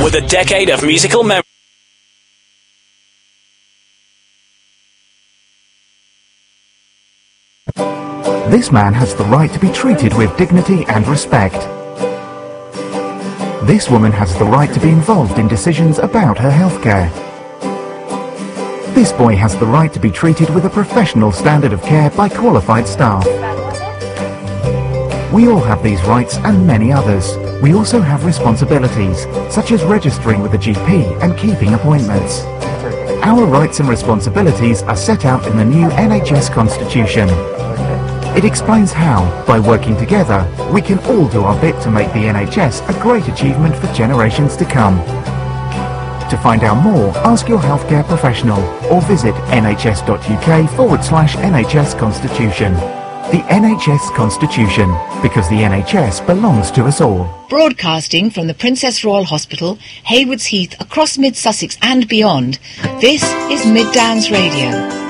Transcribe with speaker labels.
Speaker 1: with a decade of musical memory.
Speaker 2: This man has the right to be treated with dignity and respect. This woman has the right to be involved in decisions about her healthcare. This boy has the right to be treated with a professional standard of care by qualified staff. We all have these rights and many others. We also have responsibilities, such as registering with a GP and keeping appointments. Our rights and responsibilities are set out in the new NHS Constitution. It explains how, by working together, we can all do our bit to make the NHS a great achievement for generations to come. To find out more, ask your healthcare professional or visit nhs.uk/NHS Constitution. The NHS Constitution, because the NHS belongs to us all.
Speaker 3: Broadcasting from the Princess Royal Hospital, Haywards Heath, across Mid Sussex and beyond, this is Mid Downs Radio.